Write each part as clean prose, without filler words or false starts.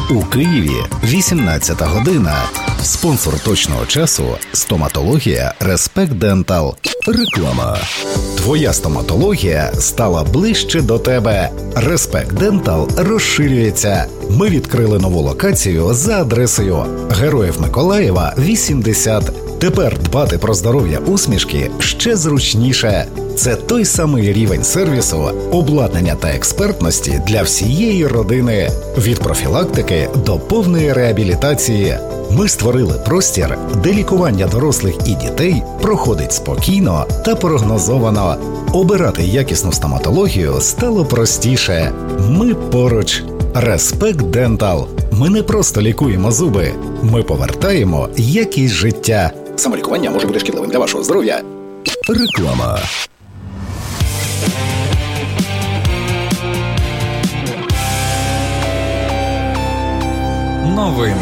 У Києві 18 година. Спонсор точного часу – стоматологія Respect Dental. Реклама. Твоя стоматологія стала ближче до тебе. Respect Dental розширюється. Ми відкрили нову локацію за адресою Героїв Миколаєва, 80. Тепер дбати про здоров'я усмішки ще зручніше. Це той самий рівень сервісу, обладнання та експертності для всієї родини. Від профілактики до повної реабілітації. Ми створили простір, де лікування дорослих і дітей проходить спокійно та прогнозовано. Обирати якісну стоматологію стало простіше. Ми поруч. Respect Dental. Ми не просто лікуємо зуби. Ми повертаємо якість життя. Самолікування може бути шкідливим для вашого здоров'я. Реклама. Новини.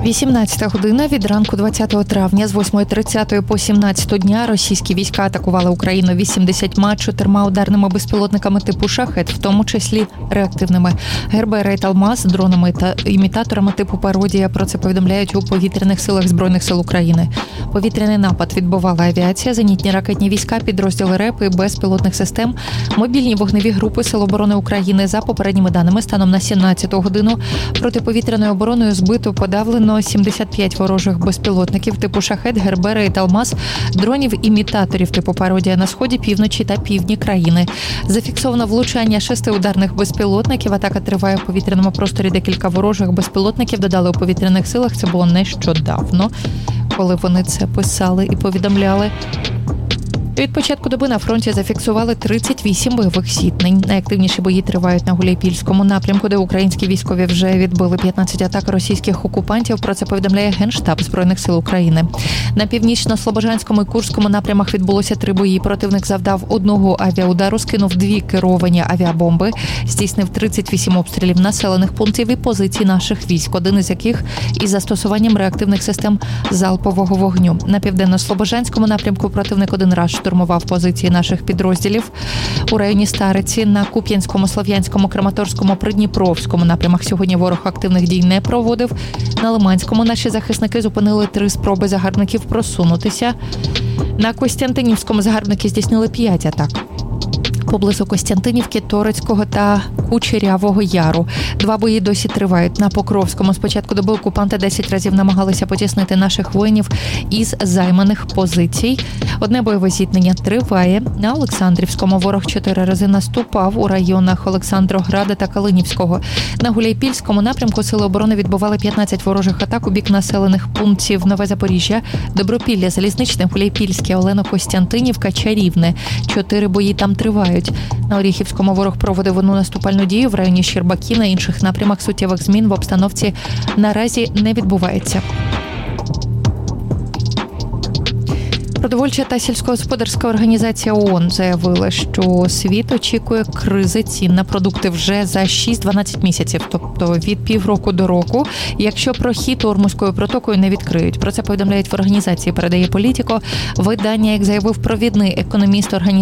18 година від ранку 20 травня з 8:30 по 17 дня російські війська атакували Україну 84 ударними безпілотниками типу «Шахед», в тому числі реактивними. ГРБ «Рейд Алмаз», дронами та імітаторами типу «Пародія». Про це повідомляють у повітряних силах Збройних сил України. Повітряний напад відбивала авіація, зенітні ракетні війська, підрозділи РЕП і безпілотних систем, мобільні вогневі групи Сил оборони України. За попередніми даними, станом на 17 годину протиповітряною обороною збито, подавлено 75 ворожих безпілотників типу «Шахед», ГРБ «Рейд Алмаз», дронів-імітаторів типу «Пародія» на сході, півночі та півдні країни. Зафіксовано влучання 6 ударних безпілотників. Атака триває у повітряному просторі. Декілька ворожих безпілотників додали у повітряних силах. Це було нещодавно, коли вони це писали і повідомляли. Від початку доби на фронті зафіксували 38 бойових зіткнень. Найактивніші бої тривають на Гуляйпільському напрямку, де українські військові вже відбили 15 атак російських окупантів. Про це повідомляє Генштаб Збройних сил України. На північно-слобожанському і Курському напрямах відбулося 3 бої. Противник завдав 1 авіаудару, скинув 2 керовані авіабомби, здійснив 38 обстрілів населених пунктів і позицій наших військ, один із яких із застосуванням реактивних систем залпового вогню. На південно-слобожанському напрямку противник один раз штурмував позиції наших підрозділів у районі Стариці. На Куп'янському, Слов'янському, Краматорському, Придніпровському напрямах сьогодні ворог активних дій не проводив. На Лиманському наші захисники зупинили 3 спроби загарбників просунутися. На Костянтинівському загарбники здійснили 5 атак поблизу Костянтинівки, Торецького та Кучерявого Яру. 2 бої досі тривають. На Покровському з початку доби окупанти 10 разів намагалися потіснити наших воїнів із займаних позицій. 1 бойове зіткнення триває. На Олександрівському ворог 4 рази наступав у районах Олександрограда та Калинівського. На Гуляйпільському напрямку Сили оборони відбували 15 ворожих атак у бік населених пунктів Нове Запоріжжя, Добропілля, Залізничне, Гуляйпільське, Олено-Костянтинівка, Чарівне. 4 бої там тривають. На Оріхівському ворог проводив одну наступальну дію в районі Щербаки. На інших напрямах суттєвих змін в обстановці наразі не відбувається. Продовольча та сільськогосподарська організація ООН заявила, що світ очікує кризи цін на продукти вже за 6-12 місяців, тобто від півроку до року, якщо прохід Ормузькою протокою не відкриють. Про це повідомляють в організації, передає Політіко. Видання, як заявив провідний економіст організації